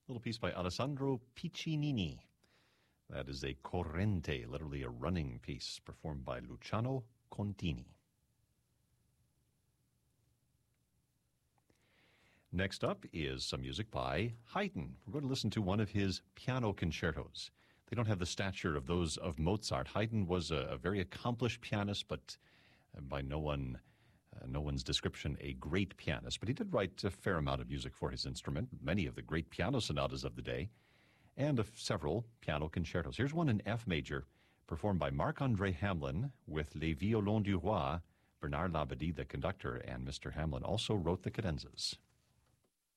little piece by Alessandro Piccinini. That is a corrente, literally a running piece, performed by Luciano Contini. Next up is some music by Haydn. We're going to listen to one of his piano concertos. They don't have the stature of those of Mozart. Haydn was a very accomplished pianist, but by no one's description a great pianist. But he did write a fair amount of music for his instrument, many of the great piano sonatas of the day, and several piano concertos. Here's one in F major, performed by Marc-André Hamelin with Les Violons du Roi. Bernard Labadie, the conductor, and Mr. Hamelin also wrote the cadenzas.